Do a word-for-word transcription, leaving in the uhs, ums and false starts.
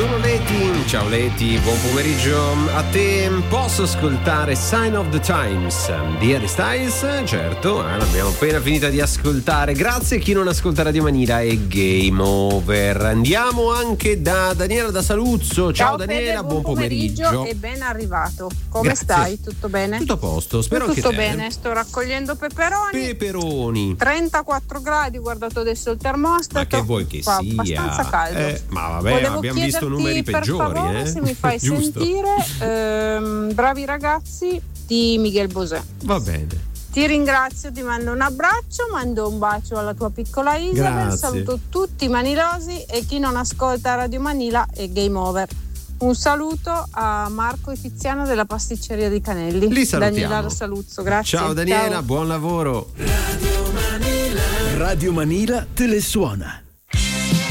sono Leti. Ciao Leti, buon pomeriggio a te. Posso ascoltare Sign of the Times di Harry Styles? Certo, eh, l'abbiamo appena finita di ascoltare. Grazie a chi non ascolta Radio Manila e Game Over. Andiamo anche da Daniela da Saluzzo. Ciao, Ciao Daniela, Fede, buon pomeriggio. pomeriggio e ben arrivato. Come Grazie. stai? Tutto bene? Tutto a posto, spero Tutto anche te. bene, sto raccogliendo peperoni. Peperoni. trentaquattro gradi, ho guardato adesso il termostato. Ma che vuoi che fa sia? abbastanza caldo. Eh, ma vabbè, Volevo abbiamo visto numeri per peggiori, favore, eh? se mi fai Giusto. sentire ehm, Bravi ragazzi di Miguel Bosé. Va bene. Ti ringrazio, ti mando un abbraccio, mando un bacio alla tua piccola Isabel, Grazie. saluto tutti i manilosi e chi non ascolta Radio Manila e Game Over. Un saluto a Marco e Tiziano della pasticceria di Canelli. Li salutiamo. Daniela da Saluzzo, grazie. Ciao Daniela, Ciao. buon lavoro. Radio Manila te le suona.